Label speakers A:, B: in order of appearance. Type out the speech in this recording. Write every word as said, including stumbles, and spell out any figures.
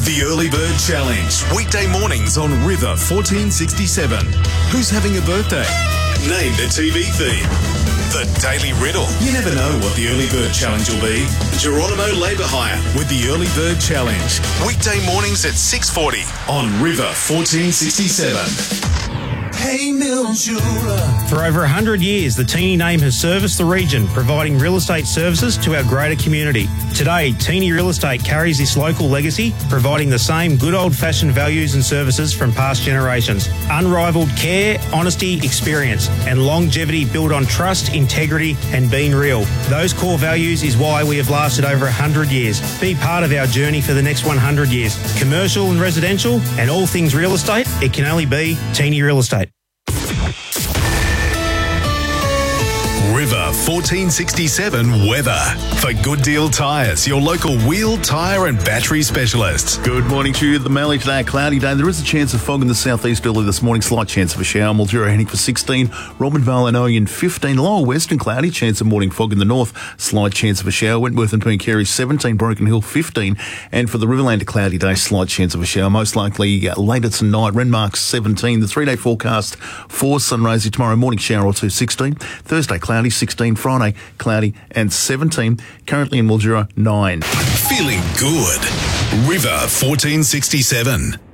A: The Early Bird Challenge. Weekday mornings on River fourteen sixty-seven. Who's having a birthday? Name the T V theme. The Daily Riddle. You never know what the Early Bird Challenge will be. Geronimo Labour Hire with the Early Bird Challenge. Weekday mornings at six forty on River fourteen sixty-seven.
B: Hey, Mildura.
C: For over one hundred years, the Teeny name has serviced the region, providing real estate services to our greater community. Today, Teeny Real Estate carries this local legacy, providing the same good old-fashioned values and services from past generations. Unrivaled care, honesty, experience, and longevity built on trust, integrity, and being real. Those core values is why we have lasted over one hundred years. Be part of our journey for the next one hundred years. Commercial and residential, and all things real estate, it can only be Teeny Real Estate.
A: River fourteen sixty-seven weather. For Good Deal Tyres, your local wheel, tyre and battery specialists.
D: Good morning to you. The Mallee today, a cloudy day. There is a chance of fog in the southeast early this morning. Slight chance of a shower. Mildura heading for sixteen. Robinvale and Oyen fifteen. Lower western cloudy. Chance of morning fog in the north. Slight chance of a shower. Wentworth and Pooncarie seventeen. Broken Hill fifteen. And for the Riverland, a cloudy day. Slight chance of a shower. Most likely uh, later tonight. Renmark seventeen. The three-day forecast for Sunraysia tomorrow morning shower or two sixteen. Thursday cloudy sixteen. Friday cloudy and seventeen. Currently in Mildura nine.
A: Feeling good. River fourteen sixty-seven.